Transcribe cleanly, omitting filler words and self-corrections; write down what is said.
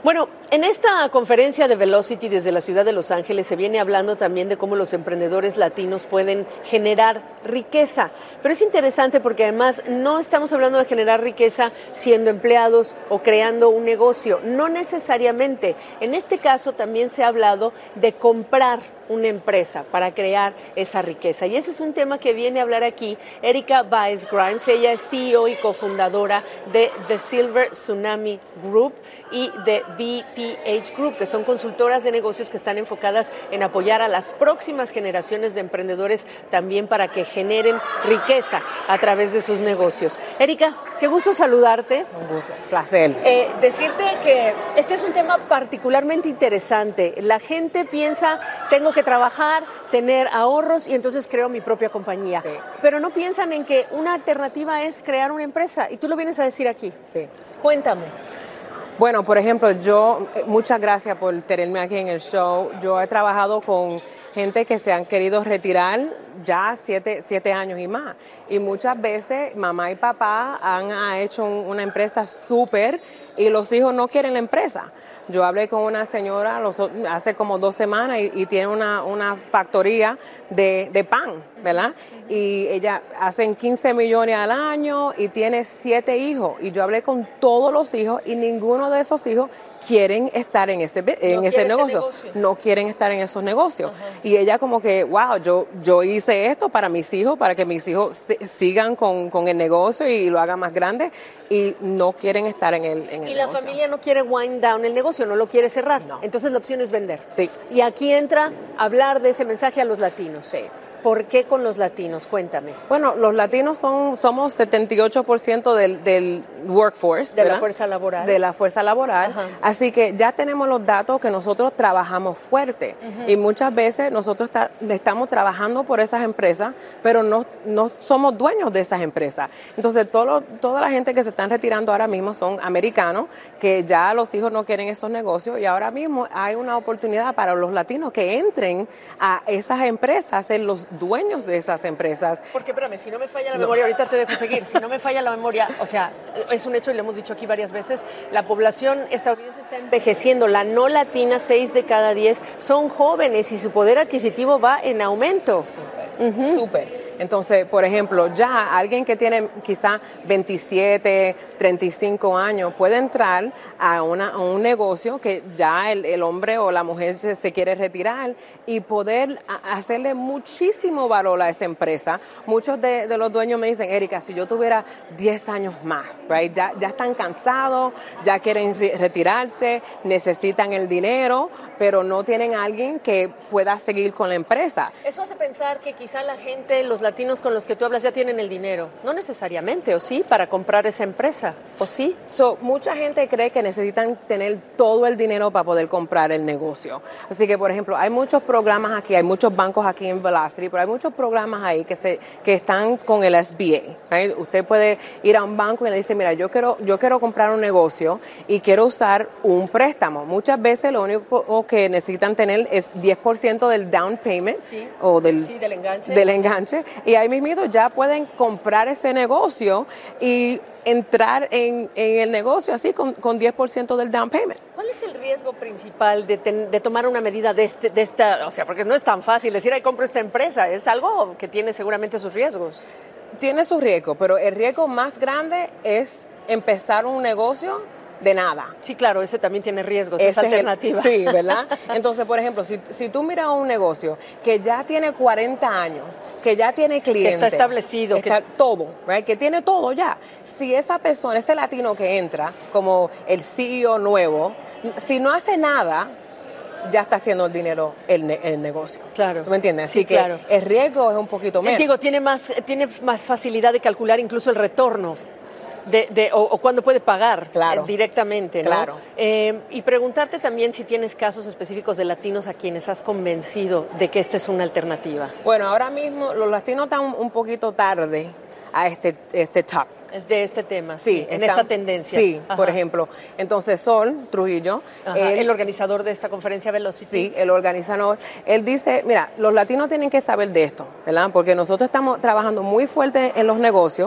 Bueno, en esta conferencia de Velocity desde la ciudad de Los Ángeles se viene hablando también de cómo los emprendedores latinos pueden generar riqueza. Pero es interesante porque además no estamos hablando de generar riqueza siendo empleados o creando un negocio, no necesariamente. En este caso también se ha hablado de comprar una empresa para crear esa riqueza. Y ese es un tema que viene a hablar aquí Erika Baez Grimes. Ella es CEO y cofundadora de The Silver Tsunami Group y de BPH Group, que son consultoras de negocios que están enfocadas en apoyar a las próximas generaciones de emprendedores también para que generen riqueza a través de sus negocios. Erika, qué gusto saludarte. Un gusto, placer. Decirte que este es un tema particularmente interesante. La gente piensa, tengo que trabajar, tener ahorros y entonces creo mi propia compañía. Sí. Pero no piensan en que una alternativa es crear una empresa y tú lo vienes a decir aquí. Sí. Cuéntame. Bueno, por ejemplo, muchas gracias por tenerme aquí en el show. Yo he trabajado con gente que se han querido retirar ya 7 años y más. Y muchas veces mamá y papá han hecho una empresa súper y los hijos no quieren la empresa. Yo hablé con una señora hace como 2 semanas y tiene una factoría de pan, ¿verdad? Y ella hace 15 millones al año y tiene 7 hijos. Y yo hablé con todos los hijos y ninguno de esos hijos quieren estar en ese negocio. No quieren estar en esos negocios. Ajá. Y ella como que, wow, yo hice esto para mis hijos, para que mis hijos sigan con el negocio y lo hagan más grande y no quieren estar en el negocio. Y la familia no quiere wind down el negocio, no lo quiere cerrar. No. Entonces la opción es vender. Sí. Y aquí entra hablar de ese mensaje a los latinos. Sí. ¿Por qué con los latinos? Cuéntame. Bueno, los latinos somos 78% del workforce. De ¿verdad? la fuerza laboral. De la fuerza laboral. Ajá. Así que ya tenemos los datos que nosotros trabajamos fuerte. Uh-huh. Y muchas veces nosotros estamos trabajando por esas empresas, pero no somos dueños de esas empresas. Entonces, toda la gente que se están retirando ahora mismo son americanos, que ya los hijos no quieren esos negocios y ahora mismo hay una oportunidad para los latinos que entren a esas empresas, a ser los dueños de esas empresas. Porque, espérame, si no me falla la memoria, ahorita te dejo seguir, si no me falla la memoria, o sea, es un hecho y lo hemos dicho aquí varias veces, la población estadounidense está envejeciendo, la no latina, 6 de cada 10 son jóvenes y su poder adquisitivo va en aumento. Súper. Entonces, por ejemplo, ya alguien que tiene quizá 27, 35 años puede entrar a un negocio que ya el hombre o la mujer se quiere retirar y poder hacerle muchísimo valor a esa empresa. Muchos de los dueños me dicen, Erika, si yo tuviera 10 años más, right? Ya están cansados, ya quieren retirarse, necesitan el dinero, pero no tienen a alguien que pueda seguir con la empresa. Eso hace pensar que quizá la gente, los latinos con los que tú hablas ya tienen el dinero. No necesariamente, ¿o sí? Para comprar esa empresa, ¿o sí? Mucha gente cree que necesitan tener todo el dinero para poder comprar el negocio. Así que, por ejemplo, hay muchos programas aquí, hay muchos bancos aquí en Velocity, pero hay muchos programas ahí que están con el SBA. ¿Right? Usted puede ir a un banco y le dice, mira, yo quiero comprar un negocio y quiero usar un préstamo. Muchas veces lo único que necesitan tener es 10% del down payment, sí, o del enganche. Y ahí mismito ya pueden comprar ese negocio y entrar en el negocio así con 10% del down payment. ¿Cuál es el riesgo principal de tomar una medida de esta? O sea, porque no es tan fácil decir, ay, compro esta empresa. Es algo que tiene seguramente sus riesgos. Tiene sus riesgos, pero el riesgo más grande es empezar un negocio de nada. Sí, claro, ese también tiene riesgos, esa alternativa. Sí, ¿verdad? Entonces, por ejemplo, si tú miras un negocio que ya tiene 40 años, que ya tiene clientes, que está establecido, todo, right? Que tiene todo ya. Si esa persona, ese latino que entra como el CEO nuevo, si no hace nada, ya está haciendo el dinero el negocio. Claro. ¿Tú me entiendes? Así sí, que claro. El riesgo es un poquito menos. Digo, tiene más facilidad de calcular incluso el retorno. O cuándo puede pagar directamente, ¿no? Claro. Y preguntarte también si tienes casos específicos de latinos a quienes has convencido de que esta es una alternativa. Bueno, ahora mismo los latinos están un poquito tarde a este topic. De este tema, sí, en esta tendencia. Sí, Ajá. Por ejemplo. Entonces, Sol Trujillo, el organizador de esta conferencia Velocity. Sí, el organizador. Él dice, mira, los latinos tienen que saber de esto, ¿verdad? Porque nosotros estamos trabajando muy fuerte en los negocios.